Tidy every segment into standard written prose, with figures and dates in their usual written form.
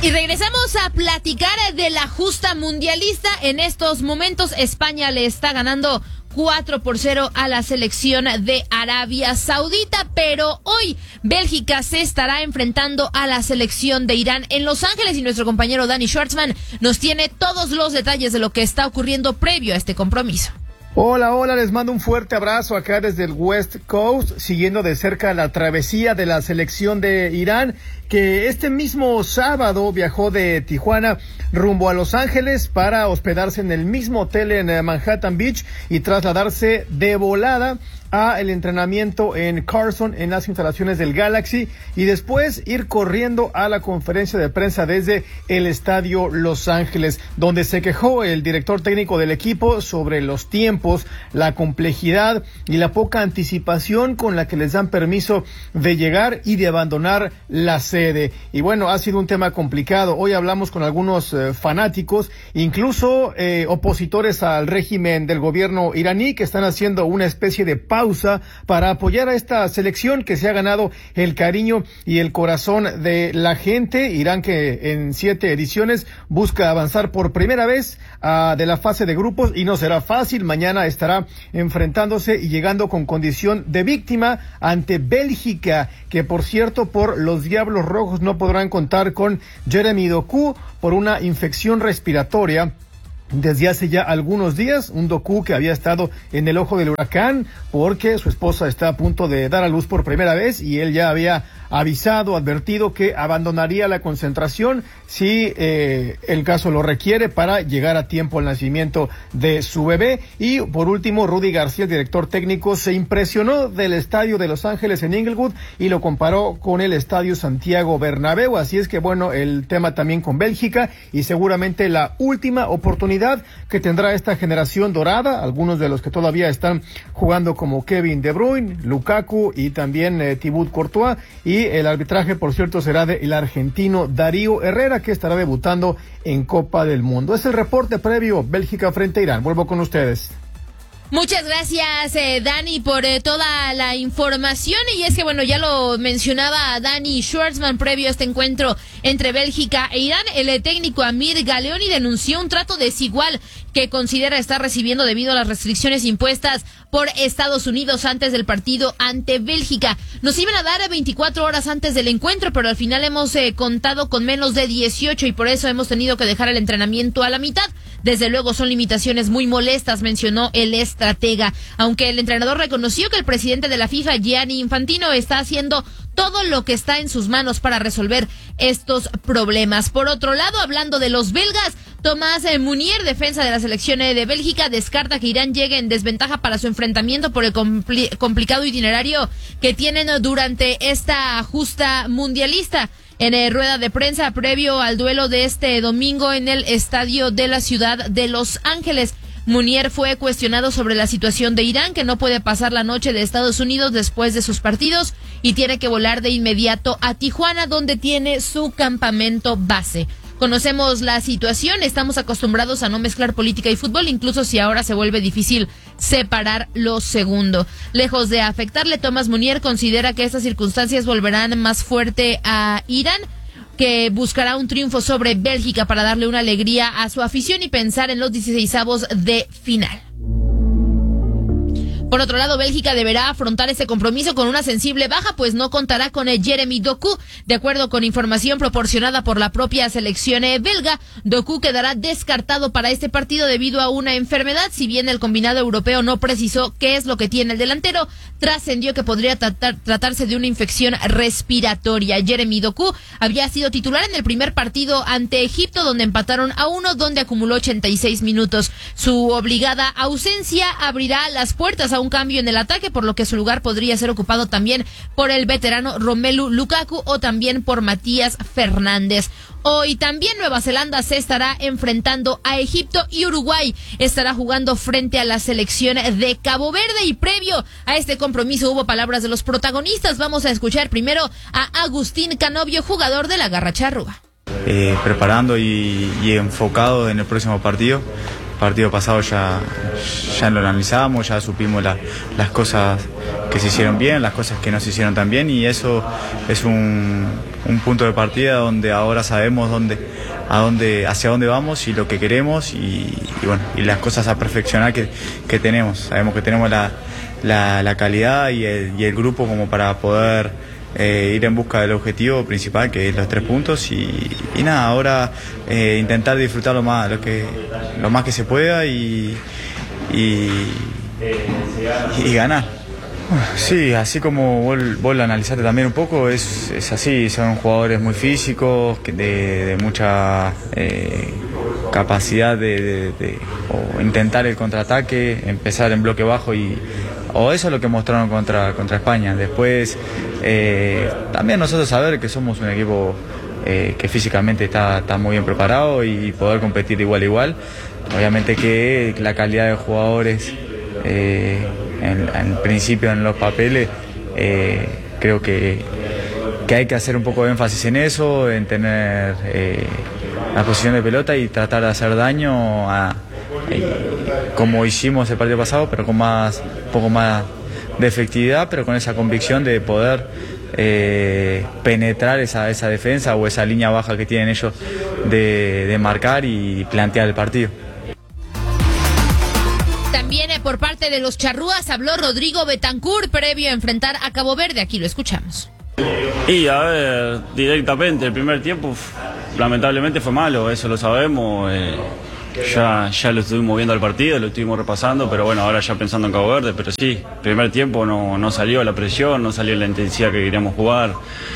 Y regresamos a platicar de la justa mundialista. En estos momentos España le está ganando 4-0 a la selección de Arabia Saudita, pero hoy Bélgica se estará enfrentando a la selección de Irán en Los Ángeles y nuestro compañero Dani Schwartzman nos tiene todos los detalles de lo que está ocurriendo previo a este compromiso. Hola, les mando un fuerte abrazo acá desde el West Coast, siguiendo de cerca la travesía de la selección de Irán, que este mismo sábado viajó de Tijuana rumbo a Los Ángeles para hospedarse en el mismo hotel en Manhattan Beach y trasladarse de volada a el entrenamiento en Carson, en las instalaciones del Galaxy, y después ir corriendo a la conferencia de prensa desde el estadio Los Ángeles, donde se quejó el director técnico del equipo sobre los tiempos, la complejidad y la poca anticipación con la que les dan permiso de llegar y de abandonar la sede. Y bueno, ha sido un tema complicado. Hoy hablamos con algunos fanáticos, incluso opositores al régimen del gobierno iraní, que están haciendo una especie de pausa para apoyar a esta selección que se ha ganado el cariño y el corazón de la gente. Irán, que en 7 ediciones busca avanzar por primera vez de la fase de grupos, y no será fácil. Mañana estará enfrentándose y llegando con condición de víctima ante Bélgica, que por cierto, por los Diablos Rojos no podrán contar con Jeremy Doku por una infección respiratoria desde hace ya algunos días. Un Doku que había estado en el ojo del huracán porque su esposa está a punto de dar a luz por primera vez, y él ya había advertido que abandonaría la concentración si el caso lo requiere para llegar a tiempo al nacimiento de su bebé. Y por último, Rudy García, el director técnico, se impresionó del estadio de Los Ángeles en Inglewood y lo comparó con el estadio Santiago Bernabéu. Así es que bueno, el tema también con Bélgica, y seguramente la última oportunidad que tendrá esta generación dorada, algunos de los que todavía están jugando como Kevin De Bruyne, Lukaku y también Thibaut Courtois. Y el arbitraje, por cierto, será del argentino Darío Herrera, que estará debutando en Copa del Mundo. Es el reporte previo, Bélgica frente a Irán. Vuelvo con ustedes. Muchas gracias, Dani, por toda la información. Y es que, bueno, ya lo mencionaba Dani Schwartzman previo a este encuentro entre Bélgica e Irán. El técnico Amir Galeoni denunció un trato desigual que considera estar recibiendo debido a las restricciones impuestas por Estados Unidos antes del partido ante Bélgica. Nos iban a dar 24 horas antes del encuentro, pero al final hemos contado con menos de 18 y por eso hemos tenido que dejar el entrenamiento a la mitad. Desde luego son limitaciones muy molestas, mencionó el estratega, aunque el entrenador reconoció que el presidente de la FIFA, Gianni Infantino, está haciendo todo lo que está en sus manos para resolver estos problemas. Por otro lado, hablando de los belgas, Thomas Munier, defensa de la selección de Bélgica, descarta que Irán llegue en desventaja para su enfrentamiento por el complicado itinerario que tienen durante esta justa mundialista. En rueda de prensa previo al duelo de este domingo en el estadio de la ciudad de Los Ángeles, Munier fue cuestionado sobre la situación de Irán, que no puede pasar la noche de Estados Unidos después de sus partidos y tiene que volar de inmediato a Tijuana, donde tiene su campamento base. Conocemos la situación, estamos acostumbrados a no mezclar política y fútbol, incluso si ahora se vuelve difícil separar lo segundo. Lejos de afectarle, Thomas Munier considera que estas circunstancias volverán más fuerte a Irán, que buscará un triunfo sobre Bélgica para darle una alegría a su afición y pensar en los 16avos de final. Por otro lado, Bélgica deberá afrontar este compromiso con una sensible baja, pues no contará con Jeremy Doku. De acuerdo con información proporcionada por la propia selección belga, Doku quedará descartado para este partido debido a una enfermedad. Si bien el combinado europeo no precisó qué es lo que tiene el delantero, trascendió que podría tratarse de una infección respiratoria. Jeremy Doku había sido titular en el primer partido ante Egipto, donde empataron a 1, donde acumuló 86 minutos. Su obligada ausencia abrirá las puertas a un cambio en el ataque, por lo que su lugar podría ser ocupado también por el veterano Romelu Lukaku o también por Matías Fernández. Hoy también Nueva Zelanda se estará enfrentando a Egipto y Uruguay estará jugando frente a la selección de Cabo Verde. Y previo a este compromiso hubo palabras de los protagonistas. Vamos a escuchar primero a Agustín Canovio, jugador de la Garra Charrúa. Preparando y enfocado en el próximo partido partido pasado ya lo analizamos, ya supimos las cosas que se hicieron bien, las cosas que no se hicieron tan bien, y eso es un punto de partida donde ahora sabemos hacia dónde vamos y lo que queremos y las cosas a perfeccionar que tenemos. Sabemos que tenemos la calidad y el grupo como para poder ir en busca del objetivo principal, que es los 3 puntos y nada, ahora intentar disfrutar lo más que se pueda y ganar. Sí, así como vos lo analizaste también un poco, es así, son jugadores muy físicos, de mucha capacidad o intentar el contraataque, empezar en bloque bajo o eso es lo que mostraron contra España. Después también nosotros saber que somos un equipo que físicamente está muy bien preparado y poder competir igual a igual. Obviamente que la calidad de jugadores en principio en los papeles creo que hay que hacer un poco de énfasis en eso, en tener la posición de pelota y tratar de hacer daño como hicimos el partido pasado, pero con un poco más de efectividad, pero con esa convicción de poder penetrar esa defensa o esa línea baja que tienen ellos de marcar y plantear el partido. También por parte de los charrúas habló Rodrigo Bentancur previo a enfrentar a Cabo Verde. Aquí lo escuchamos. Y a ver, directamente, el primer tiempo lamentablemente fue malo, eso lo sabemos. Ya lo estuvimos viendo al partido, lo estuvimos repasando, pero bueno, ahora ya pensando en Cabo Verde, pero sí, primer tiempo no salió la presión, no salió la intensidad que queríamos jugar,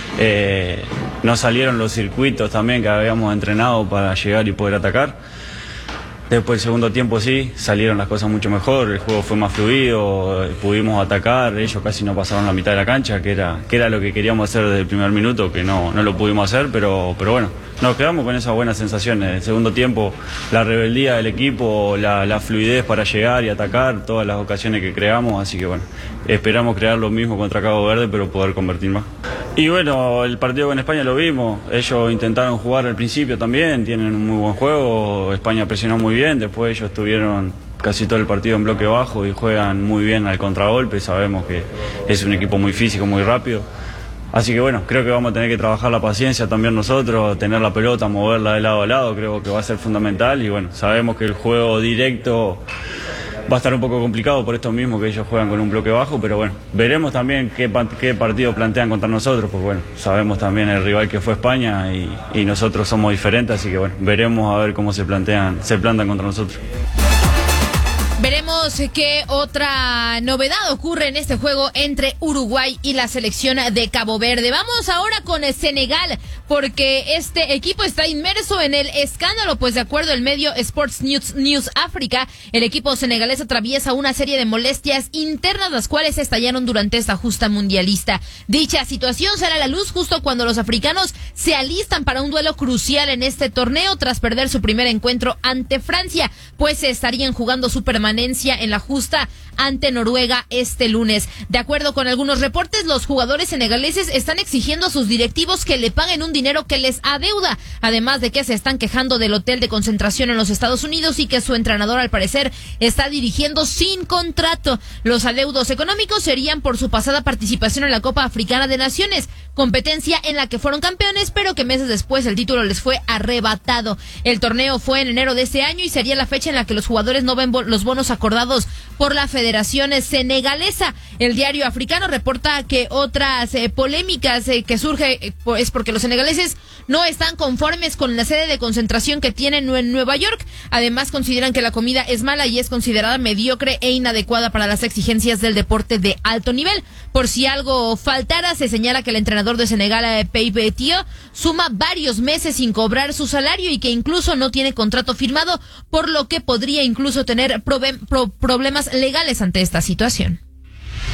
no salieron los circuitos también que habíamos entrenado para llegar y poder atacar. Después el segundo tiempo sí, salieron las cosas mucho mejor, el juego fue más fluido, pudimos atacar, ellos casi no pasaron la mitad de la cancha, que era lo que queríamos hacer desde el primer minuto, que no lo pudimos hacer, pero bueno, nos quedamos con esas buenas sensaciones. El segundo tiempo, la rebeldía del equipo, la fluidez para llegar y atacar, todas las ocasiones que creamos, así que bueno, esperamos crear lo mismo contra Cabo Verde, pero poder convertir más. Y bueno, el partido con España lo vimos, ellos intentaron jugar al principio también, tienen un muy buen juego, España presionó muy bien, después ellos tuvieron casi todo el partido en bloque bajo y juegan muy bien al contragolpe, sabemos que es un equipo muy físico, muy rápido. Así que bueno, creo que vamos a tener que trabajar la paciencia también nosotros, tener la pelota, moverla de lado a lado, creo que va a ser fundamental y bueno, sabemos que el juego directo va a estar un poco complicado por esto mismo que ellos juegan con un bloque bajo, pero bueno, veremos también qué partido plantean contra nosotros, porque bueno, sabemos también el rival que fue España y nosotros somos diferentes, así que bueno, veremos a ver cómo se plantan contra nosotros. Veremos qué otra novedad ocurre en este juego entre Uruguay y la selección de Cabo Verde. Vamos ahora con el Senegal, porque este equipo está inmerso en el escándalo, pues de acuerdo al medio Sports News Africa, el equipo senegalés atraviesa una serie de molestias internas, las cuales estallaron durante esta justa mundialista. Dicha situación sale a la luz justo cuando los africanos se alistan para un duelo crucial en este torneo tras perder su primer encuentro ante Francia, pues se estarían jugando su permanencia en la justa ante Noruega este lunes. De acuerdo con algunos reportes, los jugadores senegaleses están exigiendo a sus directivos que le paguen un dinero que les adeuda, además de que se están quejando del hotel de concentración en los Estados Unidos y que su entrenador al parecer está dirigiendo sin contrato. Los adeudos económicos serían por su pasada participación en la Copa Africana de Naciones, competencia en la que fueron campeones, pero que meses después el título les fue arrebatado. El torneo fue en enero de este año y sería la fecha en la que los jugadores no ven los bonos acordados por la Federación Senegalesa. El diario africano reporta que otras polémicas que surge es porque los senegaleses no están conformes con la sede de concentración que tienen en Nueva York. Además, consideran que la comida es mala y es considerada mediocre e inadecuada para las exigencias del deporte de alto nivel. Por si algo faltara, se señala que el entrenador de Senegal, Pape Thiaw, suma varios meses sin cobrar su salario y que incluso no tiene contrato firmado, por lo que podría incluso tener problemas legales ante esta situación.